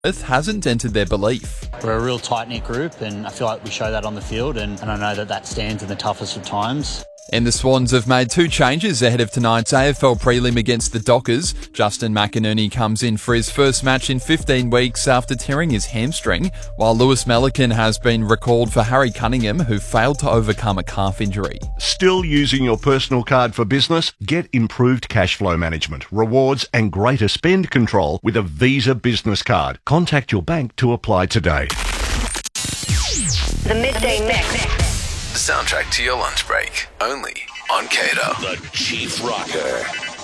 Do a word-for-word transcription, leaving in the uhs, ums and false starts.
hasn't entered their belief. We're a real tight-knit group, and I feel like we show that on the field, and, and I know that that stands in the toughest of times. And the Swans have made two changes ahead of tonight's A F L prelim against the Dockers. Justin McInerney comes in for his first match in fifteen weeks after tearing his hamstring, while Lewis Melican has been recalled for Harry Cunningham, who failed to overcome a calf injury. Still using your personal card for business? Get improved cash flow management, rewards and greater spend control with a Visa Business Card. Contact your bank to apply today. The Midday Mix. The soundtrack to your lunch break, only on Cater. The Chief Rocker.